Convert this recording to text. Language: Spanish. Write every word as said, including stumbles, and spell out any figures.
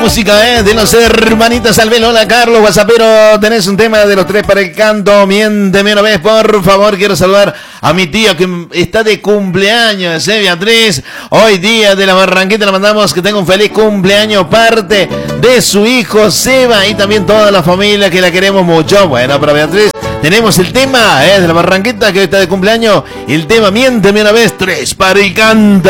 música eh, de los hermanitas Albelo. Hola Carlos, WhatsAppero, tenés un tema de los tres para el canto. Miénteme una vez, por favor. Quiero saludar a mi tía que está de cumpleaños, eh, Beatriz. Hoy día de la Barranquita le mandamos que tenga un feliz cumpleaños, parte de su hijo Seba y también toda la familia que la queremos mucho. Bueno, para Beatriz tenemos el tema eh, de la Barranquita que hoy está de cumpleaños. El tema Miénteme una vez, tres para el canto.